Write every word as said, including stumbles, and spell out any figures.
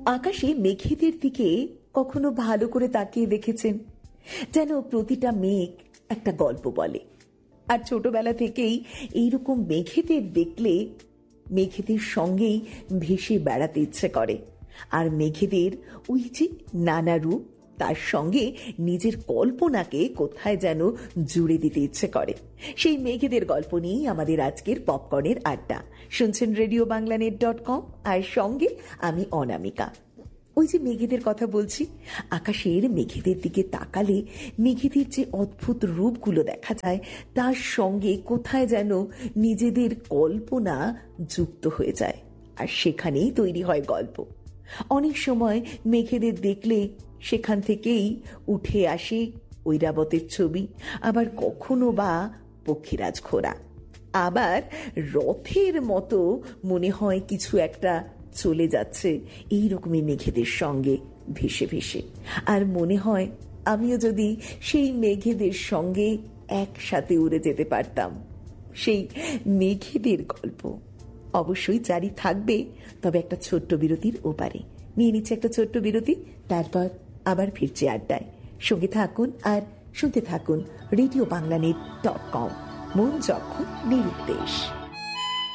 আকাশে মেঘেদের দিকে কখনো ভালো করে তাকিয়ে দেখেছেন? যেন প্রতিটা মেঘ একটা গল্প বলে। আর ছোটবেলা থেকেই এইরকম মেঘেদের দেখলে মেঘেদের সঙ্গেই ভেসে বেড়াতে ইচ্ছে করে। আর মেঘেদের ওই যে নানা রূপ, তার সঙ্গে নিজের কল্পনাকে কোথায় যেন জুড়ে দিতে ইচ্ছে করে। সেই মেঘেদের গল্প নিয়েই আমাদের আজকের পপকর্নের আড্ডা। শুনছেন radio Bangla net dot com, আর সঙ্গে আমি অনামিকা। ওই যে মেঘেদের কথা বলছি, আকাশের মেঘেদের দিকে তাকালে মেঘেদের যে অদ্ভুত রূপগুলো দেখা যায়, তার সঙ্গে কোথায় যেন নিজেদের কল্পনা যুক্ত হয়ে যায়, আর সেখানেই তৈরি হয় গল্প। অনেক সময় মেঘেদের দেখলে সেখান থেকেই উঠে আসে ঐরাবতের ছবি, আবার কখনো বা পক্ষীরাজ ঘোড়া, আবার রথের মতো মনে হয় কিছু একটা চলে যাচ্ছে এই রকমই মেঘেদের সঙ্গে ভেসে ভেসে। আর মনে হয় আমিও যদি সেই মেঘেদের সঙ্গে একসাথে উড়ে যেতে পারতাম। সেই মেঘেদের গল্প অবশ্যই জারি থাকবে, তবে একটা ছোট্ট বিরতির ওপারে। নিয়ে নিচ্ছে একটা ছোট্ট বিরতি, তারপর আবার ফিরছি আড্ডায়। সঙ্গে থাকুন আর শুনতে থাকুন radio Bangla net dot com. মন যখন নিরুদ্দেশ।